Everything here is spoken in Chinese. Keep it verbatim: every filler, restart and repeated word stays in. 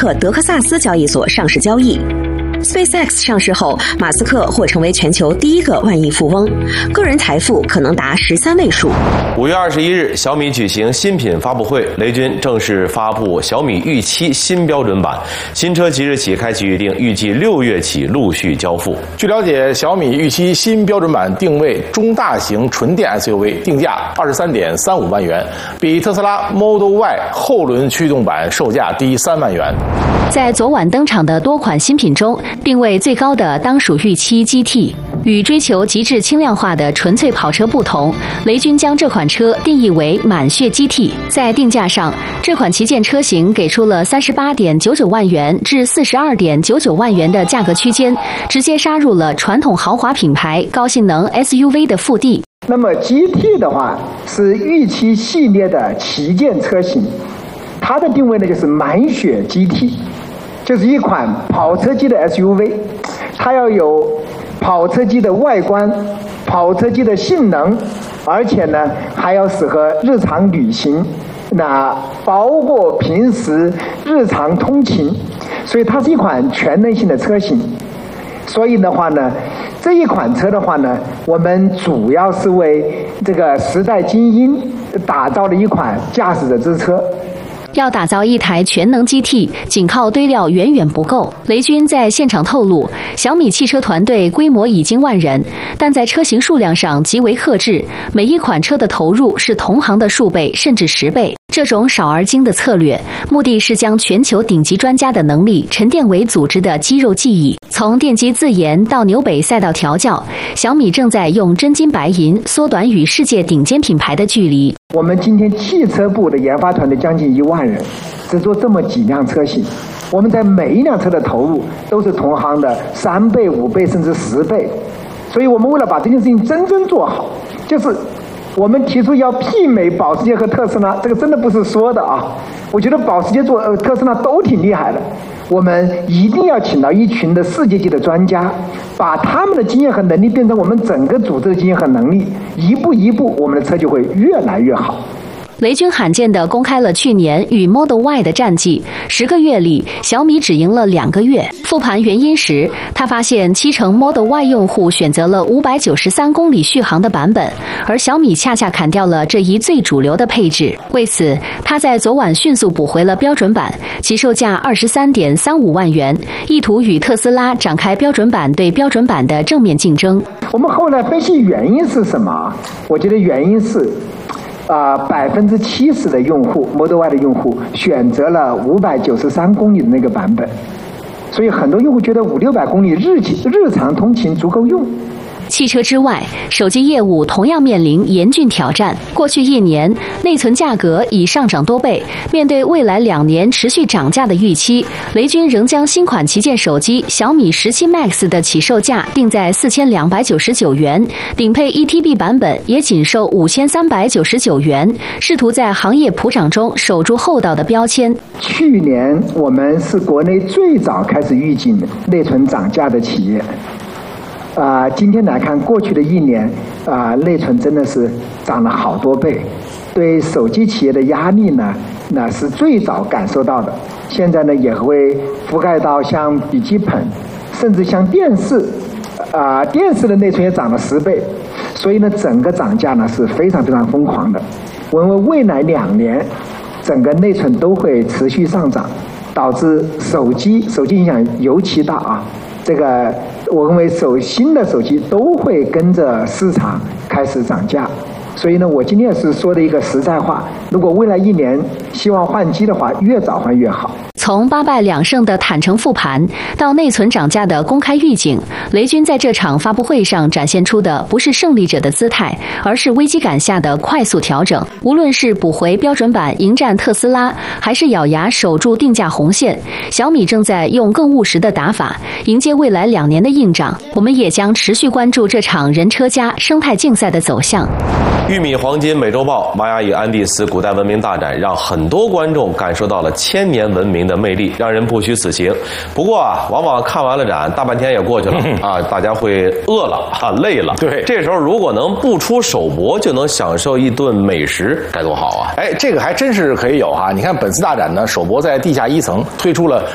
克德克萨斯交易所上市交易。SpaceX 上市后，马斯克或成为全球第一个万亿富翁，个人财富可能达十三位数。 五月二十一日，小米举行新品发布会，雷军正式发布小米预期新标准版，新车即日起开启预定，预计六月起陆续交付。 据了解，小米预期新标准版定位中大型纯电 S U V， 定价二十三点三五万元，比特斯拉 Model Y 后轮驱动版售价低三万元。 在昨晚登场的多款新品中，定位最高的当属预期 G T。与追求极致轻量化的纯粹跑车不同，雷军将这款车定义为满血 G T。在定价上，这款旗舰车型给出了三十八点九九万元至四十二点九九万元的价格区间，直接杀入了传统豪华品牌高性能 S U V 的腹地。 那么 G T 的话是预期系列的旗舰车型，它的定位呢就是满血 G T， 就是一款跑车机的 S U V， 它要有跑车机的外观、跑车机的性能，而且呢还要适合日常旅行，那包括平时日常通勤，所以它是一款全能性的车型。所以的话呢，这一款车的话呢，我们主要是为这个时代精英打造的一款驾驶者之车。 要打造一台全能 G T， 仅靠堆料远远不够。雷军在现场透露，小米汽车团队规模已经万人，但在车型数量上极为克制，每一款车的投入是同行的数倍甚至十倍。这种少而精的策略，目的是将全球顶级专家的能力沉淀为组织的肌肉记忆。从电机自研到纽北赛道调教，小米正在用真金白银缩短与世界顶尖品牌的距离。 我们今天汽车部的研发团队将近一万人，只做这么几辆车型，我们在每一辆车的投入都是同行的三倍、五倍甚至十倍，所以我们为了把这件事情真正做好，就是我们提出要媲美保时捷和特斯拉，这个真的不是说的啊！我觉得保时捷做呃特斯拉都挺厉害的，我们一定要请到一群的世界级的专家，把他们的经验和能力变成我们整个组织的经验和能力，一步一步，我们的车就会越来越好。 雷军罕见地公开了去年与 Model Y 的战绩，十个月里，小米只赢了两个月。复盘原因时，他发现七成 Model Y 用户选择了五百九十三公里续航的版本，而小米恰恰砍掉了这一最主流的配置。为此，他在昨晚迅速补回了标准版，其售价二十三点三五万元，意图与特斯拉展开标准版对标准版的正面竞争。 我们后来分析原因是什么？我觉得原因是。啊，百分之七十的用户 Model Y 的用户选择了五百九十三公里的那个版本，所以很多用户觉得五六百公里日日常通勤足够用。 汽车之外，手机业务同样面临严峻挑战。过去一年，内存价格已上涨多倍。面对未来两年持续涨价的预期，雷军仍将新款旗舰手机小米十七 Max 的起售价定在四千两百九十九元，顶配 一 T B 版本也仅售五千三百九十九元，试图在行业普涨中守住厚道的标签。 去年我们是国内最早开始预警内存涨价的企业。啊、呃，今天来看，过去的一年，啊、呃，内存真的是涨了好多倍，对手机企业的压力呢，那是最早感受到的。现在呢，也会覆盖到像笔记本，甚至像电视，啊、呃，电视的内存也涨了十倍，所以呢，整个涨价呢是非常非常疯狂的。我认为未来两年，整个内存都会持续上涨，导致手机手机影响尤其大啊。这个我认为手新的手机都会跟着市场开始涨价，所以呢，我今天也是说的一个实在话，如果未来一年希望换机的话，越早换越好。 从八败两胜的坦诚复盘到内存涨价的公开预警，雷军在这场发布会上展现出的不是胜利者的姿态，而是危机感下的快速调整。无论是补回标准版迎战特斯拉，还是咬牙守住定价红线，小米正在用更务实的打法迎接未来两年的硬仗。我们也将持续关注这场人车家生态竞赛的走向。 玉米黄金美洲豹玛雅与安第斯古代文明大展，让很多观众感受到了千年文明的魅力，让人不虚此行。不过啊，往往看完了展，大半天也过去了啊，大家会饿了啊，累了。对，这时候如果能不出手博就能享受一顿美食，该多好啊！ 哎，这个还真是可以有哈。你看本次大展呢，首博在地下一层推出了